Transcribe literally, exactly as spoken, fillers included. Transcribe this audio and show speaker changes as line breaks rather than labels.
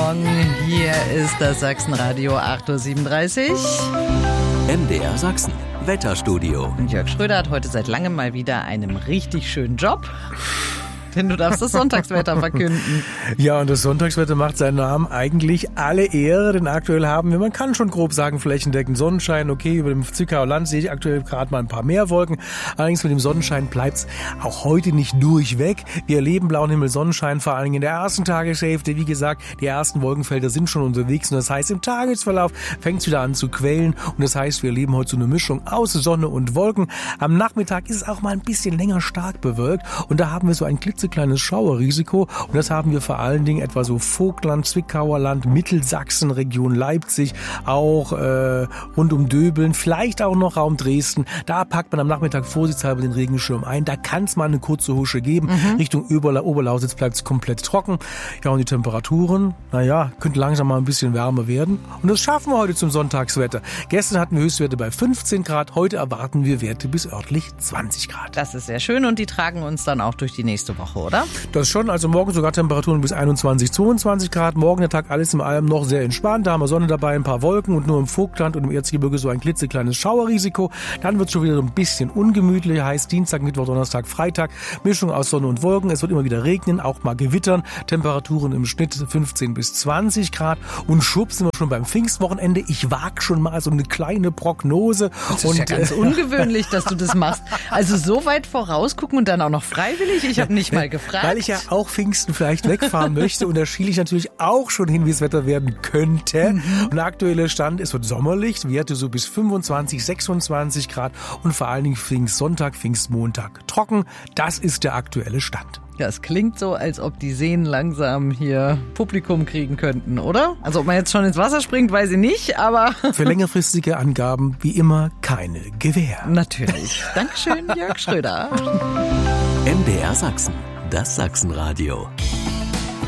Morgen. Hier ist das Sachsenradio acht Uhr siebenunddreißig.
M D R Sachsen, Wetterstudio.
Und Jörg Schröder hat heute seit langem mal wieder einen richtig schönen Job. Denn du darfst das Sonntagswetter verkünden.
Ja, und das Sonntagswetter macht seinen Namen eigentlich alle Ehre, denn aktuell haben wir, man kann schon grob sagen, flächendeckend Sonnenschein. Okay, über dem Zwickauer Land sehe ich aktuell gerade mal ein paar mehr Wolken. Allerdings mit dem Sonnenschein bleibt's auch heute nicht durchweg. Wir erleben blauen Himmel, Sonnenschein, vor allen Dingen in der ersten Tageshälfte. Wie gesagt, die ersten Wolkenfelder sind schon unterwegs und das heißt, im Tagesverlauf fängt's wieder an zu quellen und das heißt, wir erleben heute so eine Mischung aus Sonne und Wolken. Am Nachmittag ist es auch mal ein bisschen länger stark bewölkt und da haben wir so ein klitzekleines Schauerrisiko und das haben wir vor allen Dingen etwa so Vogtland, Zwickauer Land, Mittelsachsen, Region Leipzig, auch äh, rund um Döbeln, vielleicht auch noch Raum Dresden. Da packt man am Nachmittag vorsichtshalber den Regenschirm ein. Da kann es mal eine kurze Husche geben. Mhm. Richtung Oberla- Oberlausitz bleibt es komplett trocken. Ja, und die Temperaturen, naja, könnte langsam mal ein bisschen wärmer werden. Und das schaffen wir heute zum Sonntagswetter. Gestern hatten wir Höchstwerte bei fünfzehn Grad, heute erwarten wir Werte bis örtlich zwanzig Grad.
Das ist sehr schön und die tragen uns dann auch durch die nächste Woche, oder?
Das schon, also morgen sogar Temperaturen bis einundzwanzig, zweiundzwanzig Grad. Morgen der Tag alles in allem noch sehr entspannt. Da haben wir Sonne dabei, ein paar Wolken und nur im Vogtland und im Erzgebirge so ein klitzekleines Schauerrisiko. Dann wird es schon wieder so ein bisschen ungemütlich. Heißt Dienstag, Mittwoch, Donnerstag, Freitag. Mischung aus Sonne und Wolken. Es wird immer wieder regnen, auch mal gewittern. Temperaturen im Schnitt fünfzehn bis zwanzig Grad. Und schwupp sind wir schon beim Pfingstwochenende. Ich wage schon mal so eine kleine Prognose.
Das ist
und,
ja ganz
äh,
ungewöhnlich, dass du das machst. Also so weit vorausgucken und dann auch noch freiwillig. Ich habe nicht mal gefragt.
Weil ich ja auch Pfingsten vielleicht wegfahren möchte und da schiele ich natürlich auch schon hin, wie das Wetter werden könnte. Mhm. Und der aktuelle Stand, es wird sommerlich, Werte so bis fünfundzwanzig, sechsundzwanzig Grad und vor allen Dingen Pfingstsonntag, Pfingstmontag trocken. Das ist der aktuelle Stand.
Ja, es klingt so, als ob die Seen langsam hier Publikum kriegen könnten, oder? Also ob man jetzt schon ins Wasser springt, weiß ich nicht, aber...
Für längerfristige Angaben wie immer keine Gewähr.
Natürlich. Dankeschön, Jörg Schröder.
M D R Sachsen, das Sachsenradio.